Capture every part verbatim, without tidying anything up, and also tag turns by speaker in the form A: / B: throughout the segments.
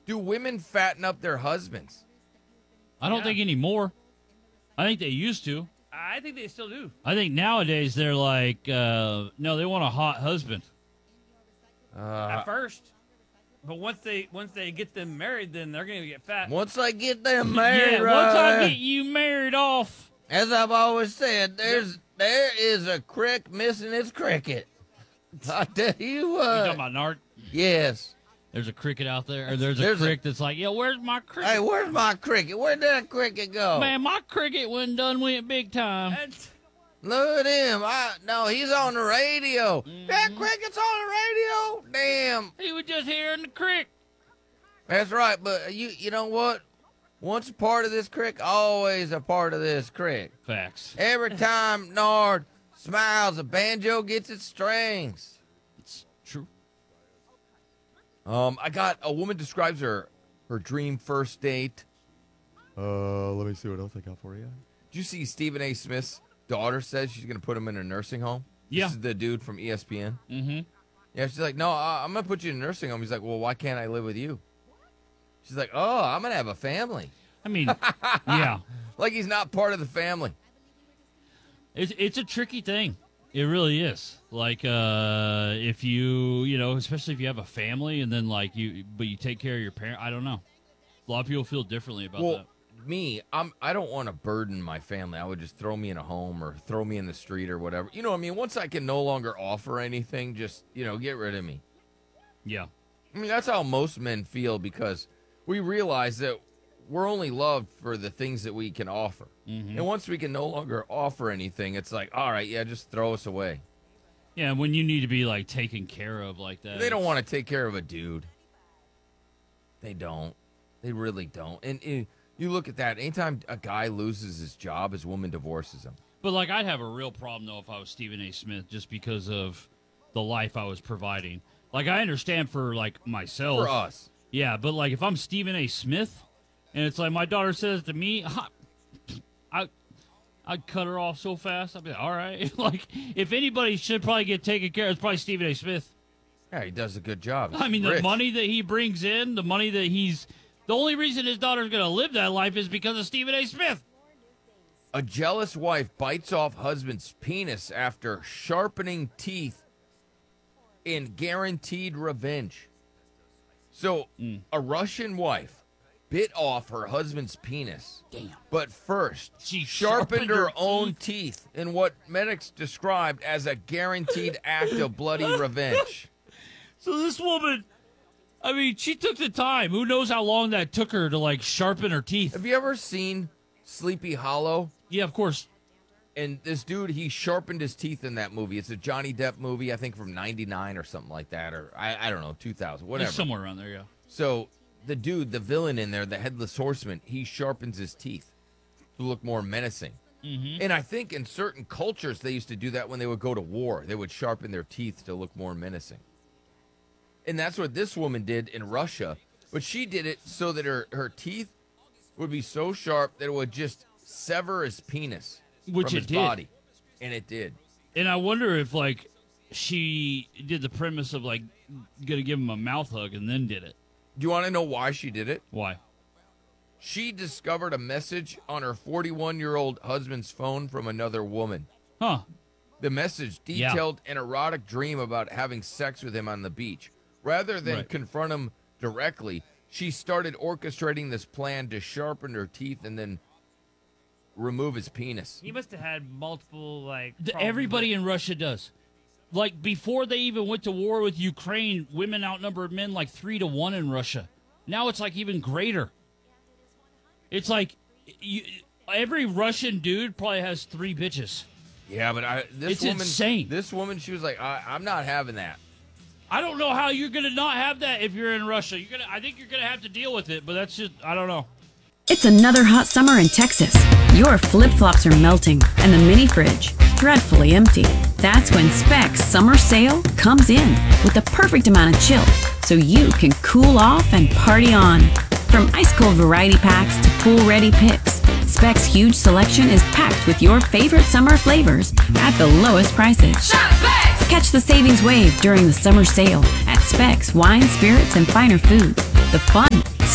A: Do women fatten up their husbands?
B: I don't
C: Yeah.
B: think anymore. I think they used to.
C: I think they still do.
B: I think nowadays they're like, uh, no, they want a hot husband.
A: Uh,
C: At first. But once they once they get them married, then they're going to get fat.
A: once I get them married,
B: yeah,
A: right,
B: once I get you married off.
A: as I've always said, there's there is a crick missing its cricket. I tell you
B: You
A: what.
B: talking about Nart?
A: Yes.
B: There's a cricket out there, or there's a
A: There's a-
B: crick that's like, yo, where's my cricket?
A: Hey, where's my cricket? Where'd that cricket go?
B: Man, my cricket went done went big time.
C: That's-
A: Look at him. I no, he's on the radio. That cricket's on the radio. Damn.
B: He was just hearing the crick.
A: That's right, but you you know what? Once a part of this crick, always a part of this crick.
B: Facts.
A: Every time Nard smiles, a banjo gets its strings.
B: It's true.
A: Um, I got a woman describes her her dream first date. Uh, let me see what else I got for you. Did you see Stephen A. Smith's daughter says she's gonna put him in a nursing home?
B: Yeah.
A: This is the dude from E S P N.
B: Mm-hmm.
A: Yeah, she's like, no, uh, I'm gonna put you in a nursing home. He's like, well, why can't I live with you? She's like, oh, I'm gonna have a family.
B: I mean, yeah.
A: Like he's not part of the family.
B: It's it's a tricky thing. It really is. Like, uh, if you, you know, especially if you have a family and then like you, but you take care of your parent. I don't know. A lot of people feel differently about
A: Well,
B: that.
A: me, I'm I don't want to burden my family. I would just throw me in a home or throw me in the street or whatever. You know what I mean? Once I can no longer offer anything, just, you know, get rid of me.
B: Yeah.
A: I mean, that's how most men feel because we realize that we're only loved for the things that we can offer.
B: Mm-hmm.
A: And once we can no longer offer anything, it's like, all right, yeah, just throw us away.
B: Yeah. When you need to be like taken care of like that.
A: They don't
B: it's-
A: want to take care of a dude. They don't. They really don't. And, and you look at that. Anytime a guy loses his job, his woman divorces him.
B: But like, I'd have a real problem though if I was Stephen A. Smith, just because of the life I was providing. Like, I understand for like myself.
A: For us.
B: Yeah, but like if I'm Stephen A. Smith, and it's like my daughter says to me, I, I I'd cut her off so fast. I'd be like, all right. Like, if anybody should probably get taken care of, it's probably Stephen A. Smith.
A: Yeah, he does a good job. He's
B: I mean, the
A: rich.
B: money that he brings in, the money that he's. The only reason his daughter's going to live that life is because of Stephen A. Smith.
A: A jealous wife bites off husband's penis after sharpening teeth in guaranteed revenge. So,
B: Mm.
A: a Russian wife bit off her husband's penis.
B: Damn.
A: But first,
B: She
A: sharpened,
B: sharpened
A: her,
B: her
A: own teeth in what medics described as a guaranteed act of bloody revenge.
B: So this woman, I mean, she took the time. Who knows how long that took her to, like, sharpen her teeth?
A: Have you ever seen Sleepy Hollow?
B: Yeah, of course.
A: And this dude, he sharpened his teeth in that movie. It's a Johnny Depp movie, I think from ninety-nine or something like that, or I, I don't know, two thousand, whatever.
B: It's somewhere around there, yeah.
A: So the dude, the villain in there, the headless horseman, he sharpens his teeth to look more menacing.
B: Mm-hmm.
A: And I think in certain cultures, they used to do that when they would go to war. They would sharpen their teeth to look more menacing. And that's what this woman did in Russia. But she did it so that her, her teeth would be so sharp that it would just sever his penis
B: Which
A: from
B: it
A: his
B: did.
A: body. And it did.
B: And I wonder if, like, she did the premise of, like, going to give him a mouth hug and then did it.
A: Do you want to know why she did it?
B: Why?
A: She discovered a message on her forty-one-year-old husband's phone from another woman.
B: Huh.
A: The message
B: Yeah.
A: detailed an erotic dream about having sex with him on the beach. Rather than
B: Right.
A: confront him directly, she started orchestrating this plan to sharpen her teeth and then remove his penis.
C: He must have had multiple, like.
B: The,
C: problems
B: everybody
C: with-
B: in Russia does. Like, before they even went to war with Ukraine, women outnumbered men like three to one in Russia. Now it's like even greater. It's like you, every Russian dude probably has three bitches.
A: Yeah, but I this
B: It's
A: woman,
B: insane.
A: This woman, she was like, I, "I'm not having that."
B: I don't know how you're gonna not have that if you're in Russia. You're gonna, I think you're gonna have to deal with it, but that's just, I don't know.
D: It's another hot summer in Texas. Your flip-flops are melting and the mini fridge dreadfully empty. That's when Specs Summer Sale comes in with the perfect amount of chill so you can cool off and party on. From ice-cold variety packs to pool-ready picks, Specs' huge selection is packed with your favorite summer flavors at the lowest prices.
E: Shop Specs!
D: Catch the savings wave during the summer sale at Specs Wine, Spirits, and Finer Foods. The fun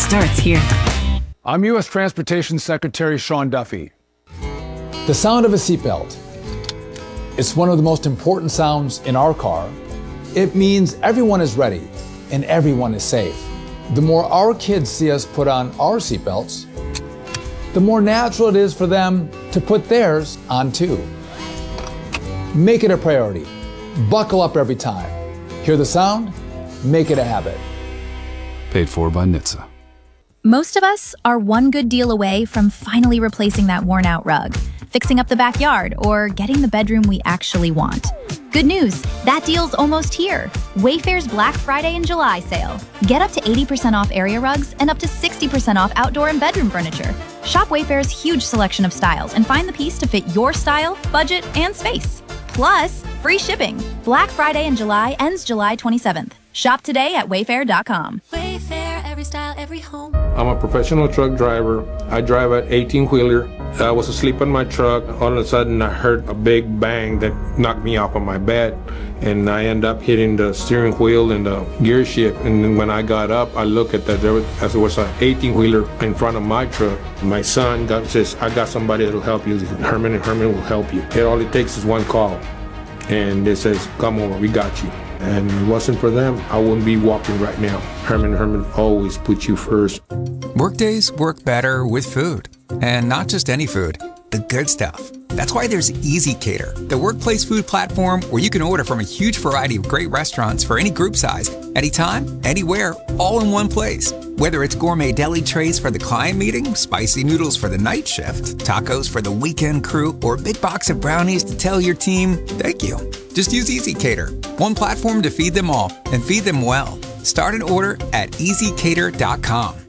D: starts here.
E: I'm U S Transportation Secretary Sean Duffy.
F: The sound of a seatbelt. It's one of the most important sounds in our car. It means everyone is ready and everyone is safe. The more our kids see us put on our seatbelts, the more natural it is for them to put theirs on too. Make it a priority. Buckle up every time. Hear the sound? Make it a habit.
G: Paid for by N H T S A.
H: Most of us are one good deal away from finally replacing that worn-out rug, fixing up the backyard, or getting the bedroom we actually want. Good news, that deal's almost here. Wayfair's Black Friday and July sale. Get up to eighty percent off area rugs and up to sixty percent off outdoor and bedroom furniture. Shop Wayfair's huge selection of styles and find the piece to fit your style, budget, and space. Plus, free shipping. Black Friday in July ends July twenty-seventh. Shop today at wayfair dot com.
I: Wayfair, every style, every home.
J: I'm a professional truck driver. I drive an eighteen-wheeler. I was asleep in my truck. All of a sudden, I heard a big bang that knocked me off of my bed, and I end up hitting the steering wheel and the gear shift. And then when I got up, I look at that. There was, as there was an eighteen-wheeler in front of my truck. My son got, says, "I got somebody that will help you. Herman and Herman will help you." And all it takes is one call, and it says, "Come over, we got you." And if it wasn't for them, I wouldn't be walking right now. Herman and Herman always put you first.
K: Workdays work better with food. And not just any food, the good stuff. That's why there's Easy Cater, the workplace food platform where you can order from a huge variety of great restaurants for any group size, anytime, anywhere, all in one place. Whether it's gourmet deli trays for the client meeting, spicy noodles for the night shift, tacos for the weekend crew, or a big box of brownies to tell your team, thank you. Just use Easy Cater, one platform to feed them all and feed them well. Start an order at easy cater dot com.